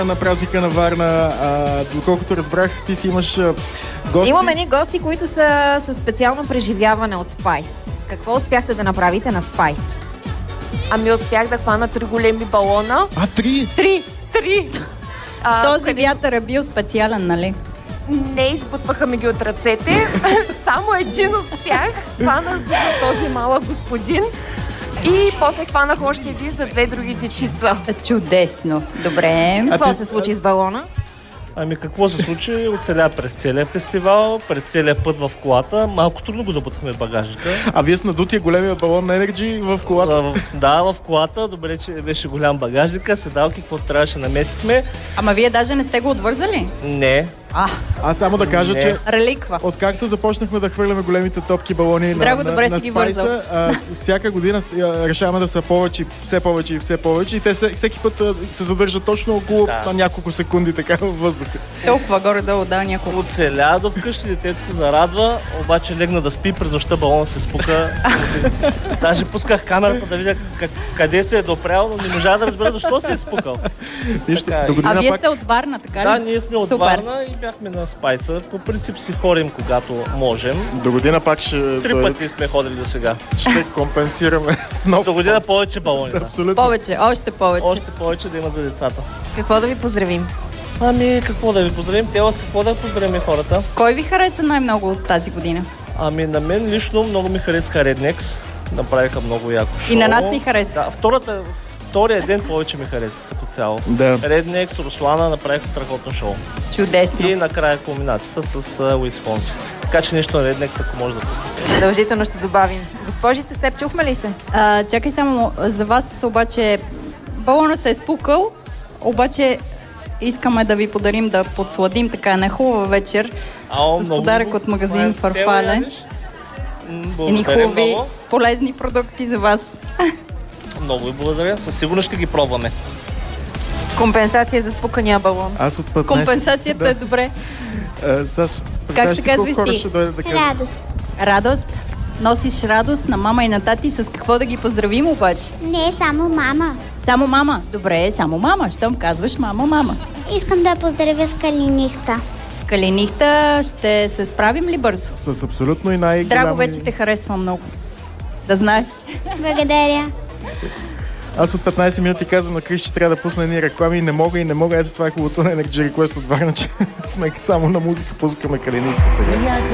на празника на Варна. Доколкото разбрах, ти си имаш гости. Имаме ни гости, които са със специално преживяване от Спайс. Какво успяхте да направите на Спайс? Ами успях да хвана 3 големи балона. 3? Три! Този вятър е бил специален, нали? Не, избутваха ми ги от ръцете. Само един успях. Хванах за този малък господин. И после хванах още един за 2 други дечица. Чудесно. Добре. Какво се случи с балона? Ами какво се случи? Оцеля през целия фестивал, през целия път в колата. Малко трудно го да бутахме в багажника. А вие с надутия големия балон на Energy в колата? Да, в колата. Добре, че беше голям багажника, седалки, какво трябваше наместихме. Ама вие даже не сте го отвързали? Не. Аз само да кажа, че Реликва. откакто започнахме да хвърляме големите топки балони Драго, добре на си ги вързал. всяка година решаваме да са повече, все повече и все повече и те всеки път се задържат точно около няколко секунди така във въздуха. Толкова горе-долу, няколко. Оцеля до вкъщи, детето се зарадва, обаче легна да спи, през нощта балона се спука. Даже пусках камерата да видя къде се е допрял, но не можа да разбера защо се е спукал. А вие сте от Варна, така ли? Да, ние сме от Варна и бяхме на Спайса. По принцип си ходим, когато можем. До година пак ще... 3 пъти сме ходили до сега. Ще компенсираме с нов. До година повече балони. Абсолютно. Повече, още повече. Още повече да има за децата. Какво да ви поздравим? Ами, какво да ви поздравим? С какво да поздравим хората? Кой ви хареса най-много от тази година? Ами, на мен лично много ми харесаха Rednex. Направиха много яко шоу. И на нас ни хареса. Да, втория ден повече ми хареса като цяло. Да. Rednex, Руслана направиха страхотно шоу. Чудесно. И накрая кулминацията с Луис Фонси. Така че нещо на Rednex, ако може да пуснете. Задължително ще добавим. Госпожице, с теб чухме ли се? Чакай само, за вас обаче балона се е спукал, обаче искаме да ви подарим да подсладим така на хубава вечер с подарък от магазин Фарфале. Едни хубави полезни продукти за вас. Много ви благодаря. Със сигурност ще ги пробваме. Компенсация за спукания балон. Аз от 15... Компенсацията е добре. Как се казваш ти? Радост. Радост. Носиш радост на мама и на тати. С какво да ги поздравим обаче? Не, само мама. Само мама. Добре, само мама. Щом казваш мама. Искам да я поздравя с Калинихта. Калинихта, ще се справим ли бързо? С абсолютно и най-голями... Драго, вече те харесвам много. Да знаеш. Благодаря. Аз от 15 минути казвам на Крис, че трябва да пусна едни реклами и не мога. Ето това е хубавото на Energy Request от Варна, че сме само на музика, пускаме Калинихта сега.